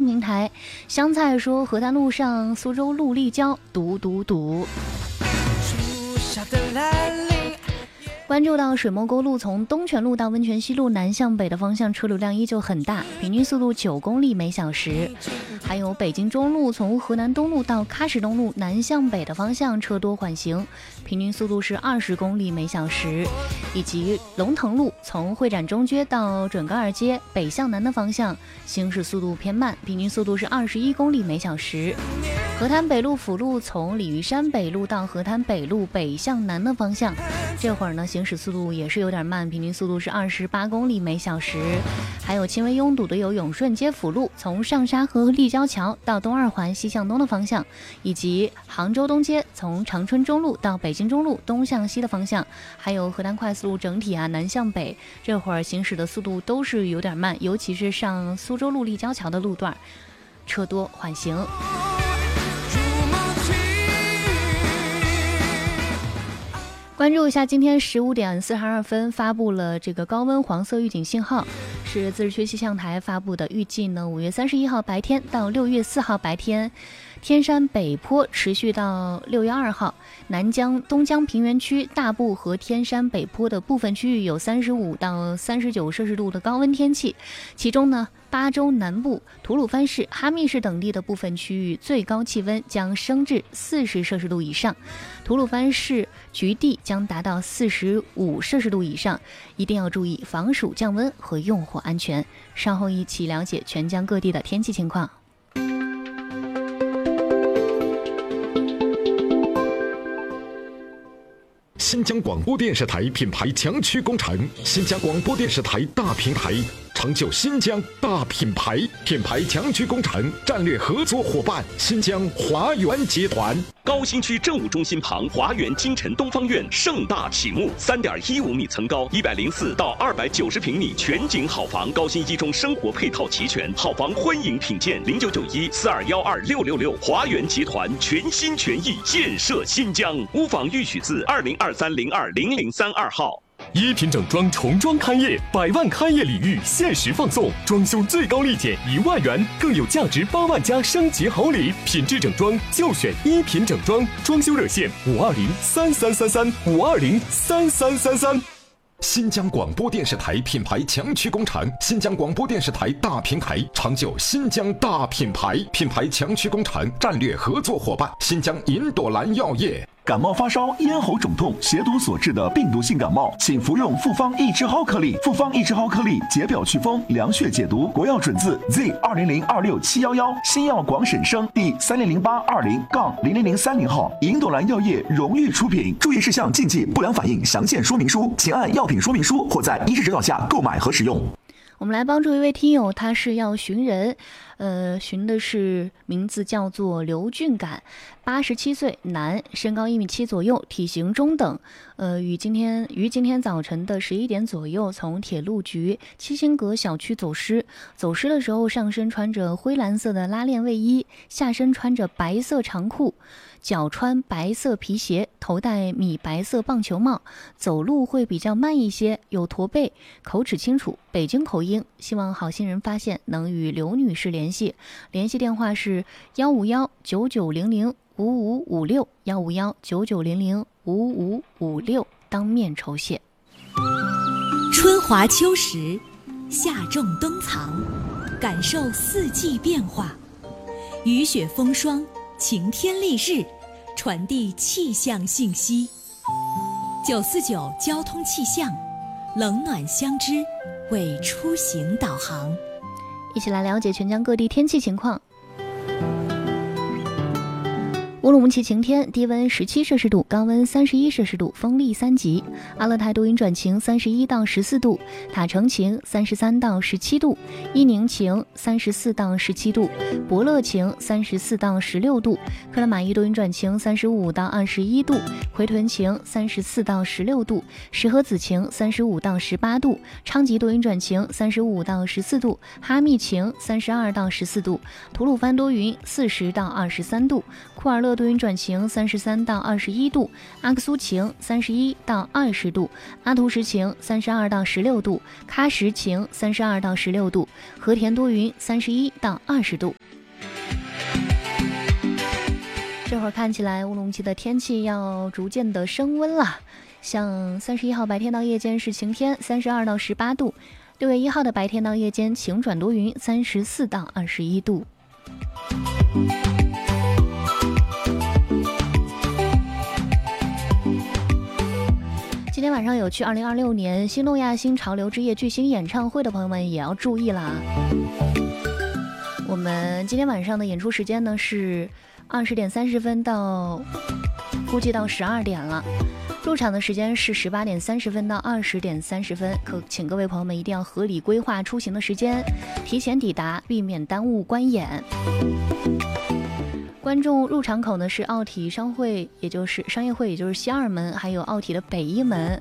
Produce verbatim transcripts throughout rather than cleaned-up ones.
明台。香菜说河滩路上苏州路立交堵堵堵。关注到水墨沟路从东泉路到温泉西路南向北的方向车流量依旧很大，平均速度九公里每小时。还有北京中路从河南东路到喀什东路南向北的方向车多缓行，平均速度是二十公里每小时。以及龙腾路从会展中街到准噶尔街北向南的方向行驶速度偏慢，平均速度是二十一公里每小时。河滩北路辅路从鲤鱼山北路到河滩北路北向南的方向，这会儿呢行驶速度也是有点慢，平均速度是二十八公里每小时。还有轻微拥堵的有永顺街辅路从上沙河立交桥到东二环西向东的方向，以及杭州东街从长春中路到北京中路东向西的方向，还有河南快速路整体啊南向北，这会儿行驶的速度都是有点慢，尤其是上苏州路立交桥的路段车多缓行。关注一下，今天十五点四十二分发布了这个高温黄色预警信号，是自治区气象台发布的。预计呢，五月三十一号白天到六月四号白天，天山北坡持续到六月二号，南江、东江平原区大部和天山北坡的部分区域有三十五到三十九摄氏度的高温天气，其中呢，巴州南部、吐鲁番市、哈密市等地的部分区域最高气温将升至四十摄氏度以上，吐鲁番市局地将达到四十五摄氏度以上，一定要注意防暑降温和用火安全。稍后一起了解全疆各地的天气情况。 新疆广播电视台品牌强区工程，新疆广播电视台大平台，成就新疆大品牌。品牌强区工程战略合作伙伴新疆华源集团。 高新区政务中心旁华源金晨东方院盛大启幕，三点一五米层高，一百零四到二百九十平米全景好房，高新一中生活配套齐全，好房欢迎品鉴。零九九一四二幺二六六六，华源集团全心全意建设新疆。屋房预许字二零二三零二零零三二号。 一品整装重装开业，百万开业礼遇限时放送，装修最高立减一万元，更有价值八万加升级好礼。品质整装就选一品整装，装修热线五二零三三三三五二零三三三三。 新疆广播电视台品牌强区工程，新疆广播电视台大平台，成就新疆大品牌。品牌强区工程战略合作伙伴新疆银朵兰药业。 感冒发烧、咽喉肿痛、邪毒所致的病毒性感冒，请服用复方益智蒿颗粒。复方益智蒿颗粒解表祛风、凉血解毒，国药准字 Z 二零零二六七幺幺，新药广审生第三零零八二零杠零零零三零号，银朵兰药业荣誉出品。注意事项、禁忌、不良反应详见说明书，请按药品说明书或在医师指导下购买和使用。 我们来帮助一位听友，他是要寻人，呃，寻的是名字叫做刘俊感，八十七岁，男，身高一米七左右，体型中等。呃，于今天于今天早晨的十一点左右，从铁路局七星阁小区走失。走失的时候，上身穿着灰蓝色的拉链卫衣，下身穿着白色长裤，脚穿白色皮鞋，头戴米白色棒球帽，走路会比较慢一些，有驼背，口齿清楚，北京口音。希望好心人发现，能与刘女士联系，联系电话是幺五幺九九零零五五五六，幺五幺九九零零五五五六，当面酬谢。 春华秋实，夏种冬藏，感受四季变化，雨雪风霜，晴天丽日，传递气象信息。九四九交通气象，冷暖相知，为出行导航。 一起来了解全疆各地天气情况。乌鲁木齐晴天，低温十七摄氏度，高温三十一摄氏度，风力三级。阿勒泰多云转晴，三十一到十四度；塔城晴，三十三到十七度；伊宁晴，三十四到十七度；博乐晴，三十四到十六度；克拉玛依多云转晴，三十五到二十一度；奎屯晴，三十四到十六度；石河子晴，三十五到十八度；昌吉多云转晴，三十五到十四度；哈密晴，三十二到十四度；吐鲁番多云，四十到二十三度；库尔勒乐多云转晴，三十三到二十一度；阿克苏晴，三十一到二十度；阿图什晴，三十二到十六度；喀什晴，三十二到十六度；和田多云，三十一到二十度。这会儿看起来乌鲁木齐的天气要逐渐的升温了，像三十一号白天到夜间是晴天，三十二到十八度；六月一号的白天到夜间晴转多云，三十四到二十一度。今天晚上有去二零二六年新诺亚新潮流之夜巨星演唱会的朋友们也要注意啦。我们今天晚上的演出时间呢是二十点三十分到估计到十二点了，入场的时间是十八点三十分到二十点三十分，可请各位朋友们一定要合理规划出行的时间，提前抵达，避免耽误观演。观众入场口呢是奥体商会，也就是商业会，也就是西二门，还有奥体的北一门。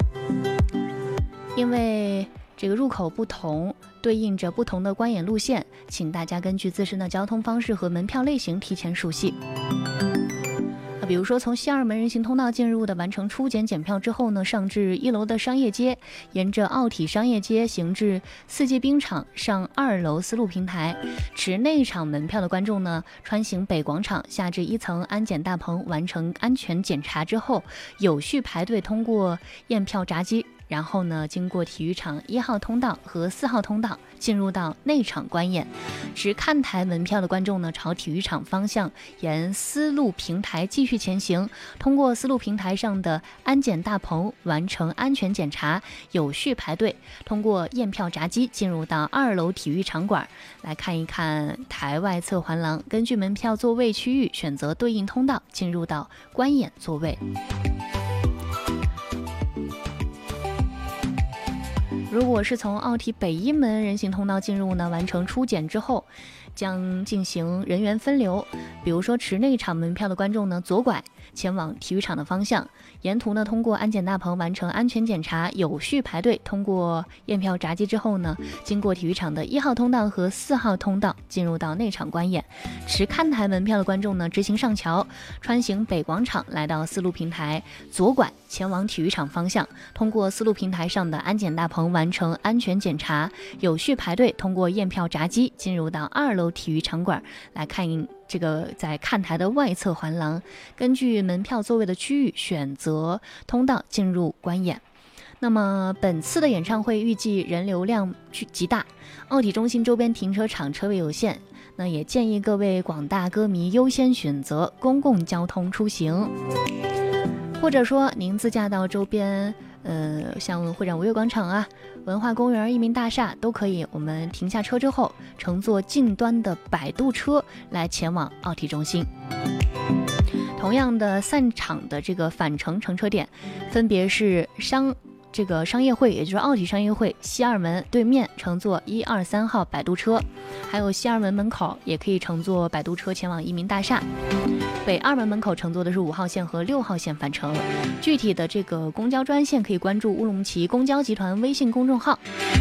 因为这个入口不同，对应着不同的观演路线，请大家根据自身的交通方式和门票类型提前熟悉。比如说从西二门人行通道进入的，完成初检检票之后呢，上至一楼的商业街，沿着奥体商业街行至四季冰场，上二楼丝路平台。持内场门票的观众呢，穿行北广场，下至一层安检大棚，完成安全检查之后，有序排队通过验票闸机，然后呢，经过体育场一号通道和四号通道进入到内场观演。持看台门票的观众呢，朝体育场方向沿丝路平台继续前行，通过丝路平台上的安检大棚完成安全检查，有序排队通过验票闸机进入到二楼体育场馆，来看一看台外侧环廊，根据门票座位区域选择对应通道进入到观演座位。如果是从奥体北一门人行通道进入呢，完成初检之后将进行人员分流。比如说持内场门票的观众呢，左拐前往体育场的方向，沿途呢通过安检大棚完成安全检查，有序排队通过验票闸机之后呢，经过体育场的一号通道和四号通道进入到内场观演。持看台门票的观众呢，直行上桥，穿行北广场来到丝路平台，左拐前往体育场方向，通过丝路平台上的安检大棚完成安全检查，有序排队通过验票闸机进入到二楼体育场馆，来看这个在看台的外侧环廊，根据门票座位的区域选择通道进入观演。那么本次的演唱会预计人流量极大，奥体中心周边停车场车位有限，那也建议各位广大歌迷优先选择公共交通出行，或者说您自驾到周边呃，像会展五月广场啊、文化公园、益民大厦都可以，我们停下车之后乘坐近端的摆渡车来前往奥体中心。同样的散场的这个返程乘车点分别是商这个商业会，也就是奥体商业会西二门对面乘坐一二三号摆渡车，还有西二门门口也可以乘坐摆渡车前往益民大厦。北二门门口乘坐的是五号线和六号线返程，具体的这个公交专线可以关注乌鲁木齐公交集团微信公众号。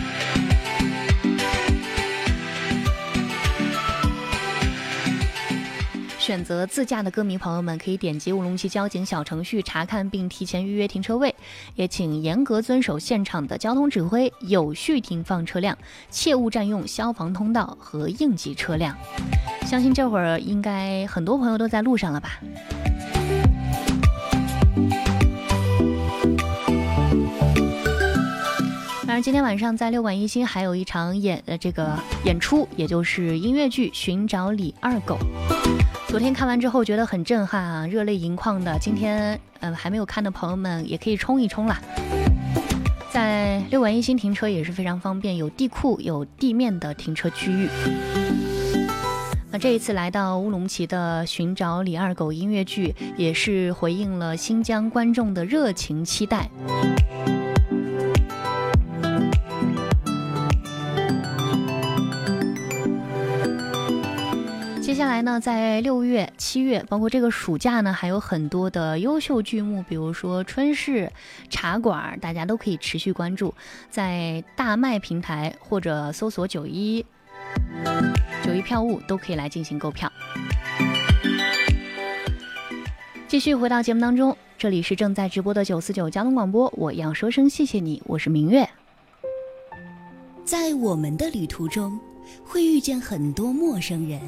选择自驾的歌迷朋友们可以点击乌鲁木齐交警小程序查看并提前预约停车位，也请严格遵守现场的交通指挥，有序停放车辆，切勿占用消防通道和应急车辆。相信这会儿应该很多朋友都在路上了吧。当然今天晚上在六馆一新还有一场演呃这个演出，也就是音乐剧《寻找李二狗》。昨天看完之后觉得很震撼啊，热泪盈眶的。今天呃还没有看的朋友们也可以冲一冲啦。在六馆一新停车也是非常方便，有地库有地面的停车区域。那这一次来到乌鲁木齐的寻找李二狗音乐剧，也是回应了新疆观众的热情期待。接下来呢，在六月、七月，包括这个暑假呢，还有很多的优秀剧目，比如说春市、茶馆，大家都可以持续关注，在大麦平台或者搜索九一九一票务都可以来进行购票。 继续回到节目当中，这里是正在直播的九四九交通广播，我要说声谢谢你，我是明月。 在我们的旅途中，会遇见很多陌生人，